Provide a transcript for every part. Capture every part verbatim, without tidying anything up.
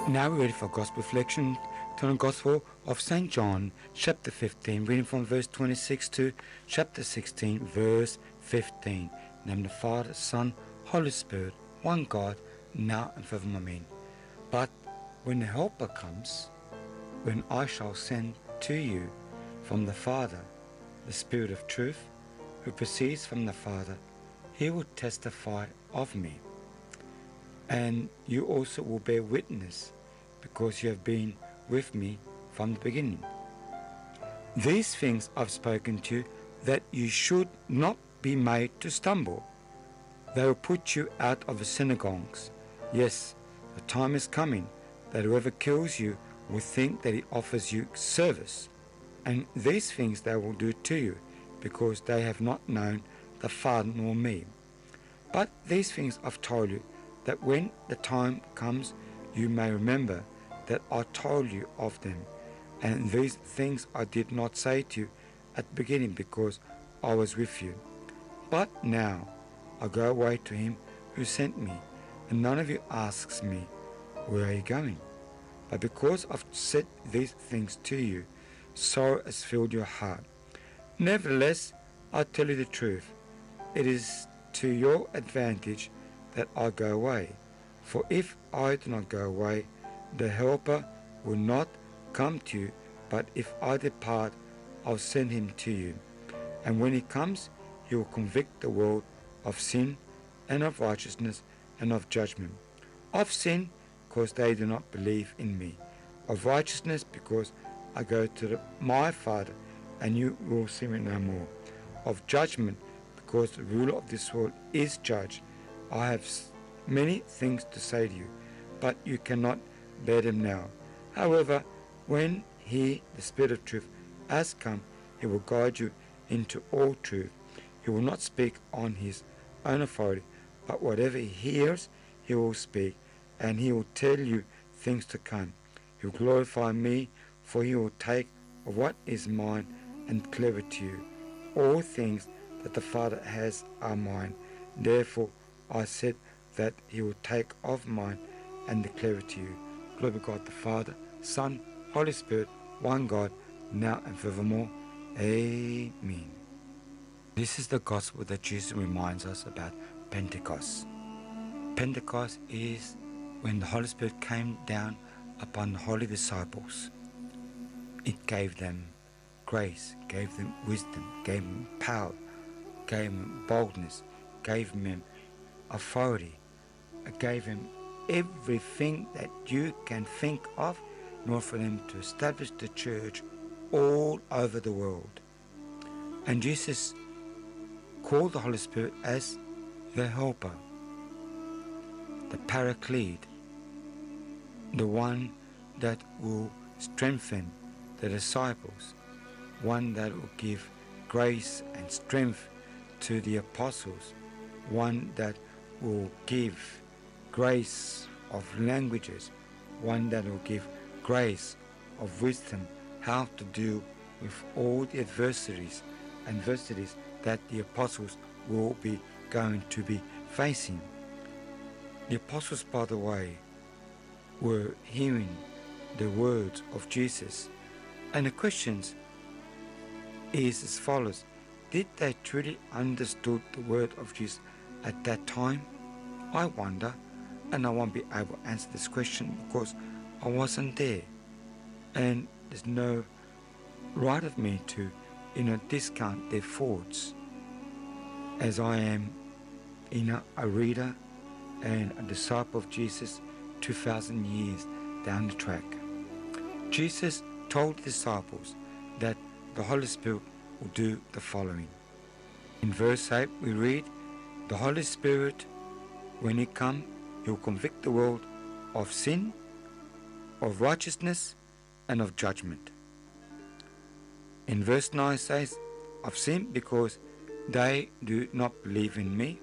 Now we're ready for Gospel reflection to the Gospel of Saint John, chapter fifteen, reading from verse twenty-six to chapter sixteen, verse fifteen. In the name of the Father, Son, Holy Spirit, one God, now and forever. Amen. But when the Helper comes, when I shall send to you from the Father the Spirit of truth, who proceeds from the Father, he will testify of me. And you also will bear witness, because you have been with me from the beginning. These things I've spoken to you, that you should not be made to stumble. They will put you out of the synagogues. Yes, the time is coming that whoever kills you will think that he offers you service. And these things they will do to you, because they have not known the Father nor me. But these things I've told you, that when the time comes you may remember that I told you of them. And these things I did not say to you at the beginning, because I was with you. But now I go away to him who sent me, and none of you asks me, where are you going? But because I've said these things to you, sorrow has filled your heart. Nevertheless, I tell you the truth. It is to your advantage that I go away. For if I do not go away, the Helper will not come to you, but if I depart, I'll send him to you. And when he comes, he will convict the world of sin and of righteousness and of judgment. Of sin, because they do not believe in me. Of righteousness, because I go to the, my Father, and you will see me no more. Of judgment, because the ruler of this world is judged. I have many things to say to you, but you cannot bear them now. However, when he, the Spirit of truth, has come, he will guide you into all truth. He will not speak on his own authority, but whatever he hears, he will speak, and he will tell you things to come. He will glorify me, for he will take of what is mine and declare it to you. All things that the Father has are mine. Therefore I said that he will take of mine and declare it to you. Glory to God the Father, Son, Holy Spirit, one God, now and forevermore. Amen. This is the gospel that Jesus reminds us about Pentecost. Pentecost is when the Holy Spirit came down upon the holy disciples. It gave them grace, gave them wisdom, gave them power, gave them boldness, gave them authority. It gave him everything that you can think of in order for them to establish the church all over the world. And Jesus called the Holy Spirit as the Helper, the Paraclete, the one that will strengthen the disciples, one that will give grace and strength to the apostles, one that will give grace of languages, one that will give grace of wisdom, how to deal with all the adversities, adversities that the apostles will be going to be facing. The apostles, by the way, were hearing the words of Jesus, and the questions is as follows: did they truly understood the word of Jesus at that time? I wonder, and I won't be able to answer this question because I wasn't there, and there's no right of me to, you know, discount their thoughts, as I am, you know, a reader and a disciple of Jesus two thousand years down the track. Jesus told the disciples that the Holy Spirit will do the following. In verse eight we read, the Holy Spirit, when he comes, he will convict the world of sin, of righteousness, and of judgment. In verse nine it says, of sin, because they do not believe in me.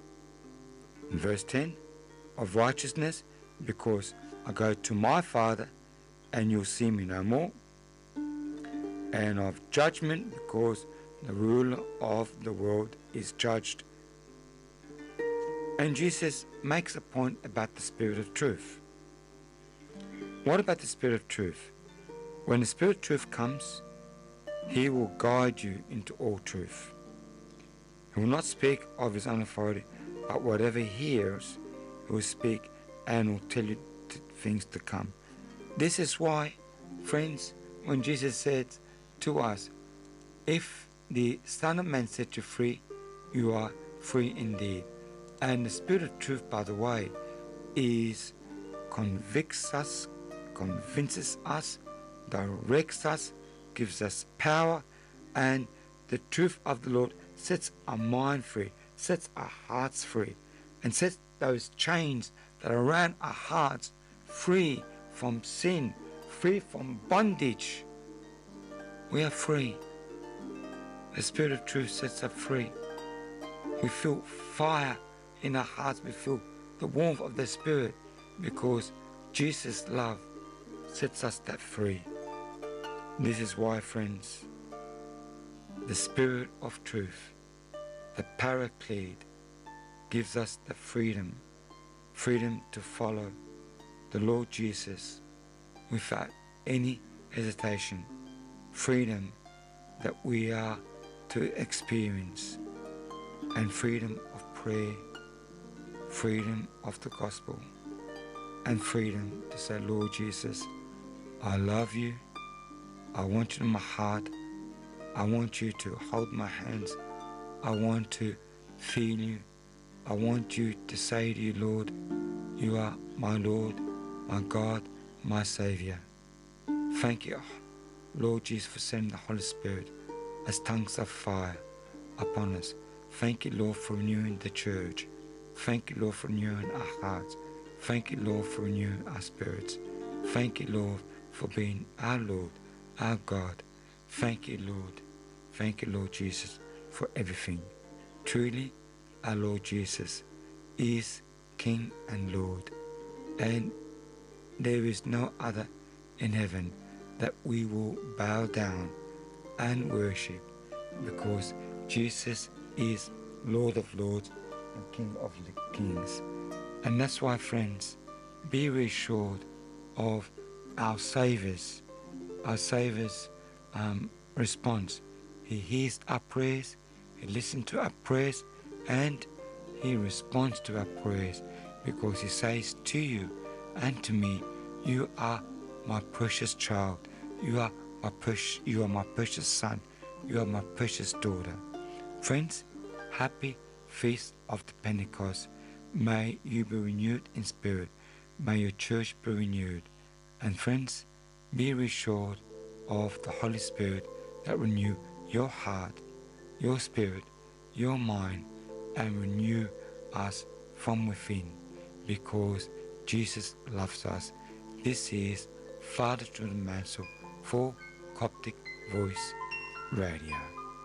In verse ten, of righteousness, because I go to my Father and you'll see me no more. And of judgment, because the ruler of the world is judged. And Jesus makes a point about the Spirit of truth. What about the Spirit of truth? When the Spirit of truth comes, He will guide you into all truth. He will not speak of His own authority, but whatever He hears, He will speak and will tell you t- things to come. This is why, friends, when Jesus said to us, if the Son of Man set you free, you are free indeed. And the Spirit of truth, by the way, is convicts us, convinces us, directs us, gives us power, and the truth of the Lord sets our mind free, sets our hearts free, and sets those chains that are around our hearts free from sin, free from bondage. We are free. The Spirit of truth sets us free. We feel fire in our hearts. We feel the warmth of the Spirit because Jesus' love sets us that free. This is why, friends, the Spirit of truth, the Paraclete, gives us the freedom, freedom to follow the Lord Jesus without any hesitation, freedom that we are to experience, and freedom of prayer, freedom of the gospel, and freedom to say, Lord Jesus, I love you, I want you in my heart, I want you to hold my hands, I want to feel you, I want you to say to you, Lord, you are my Lord, my God, my Saviour. Thank you, Lord Jesus, for sending the Holy Spirit as tongues of fire upon us. Thank you, Lord, for renewing the church. Thank you, Lord, for renewing our hearts. Thank you, Lord, for renewing our spirits. Thank you, Lord, for being our Lord, our God. Thank you, Lord. Thank you, Lord Jesus, for everything. Truly, our Lord Jesus is King and Lord, and there is no other in heaven that we will bow down and worship, because Jesus is Lord of Lords and King of the Kings. And that's why, friends, be reassured of our Saviour's, our Saviour's um, response. He hears our prayers, He listens to our prayers, and He responds to our prayers, because He says to you and to me, you are my precious child, you are my precious, you are my precious son, you are my precious daughter. Friends, happy Feast of the Pentecost. May you be renewed in spirit. May your church be renewed. And friends, be reassured of the Holy Spirit that renew your heart, your spirit, your mind, and renew us from within, because Jesus loves us. This is Father Jordan Mansell for Coptic Voice Radio.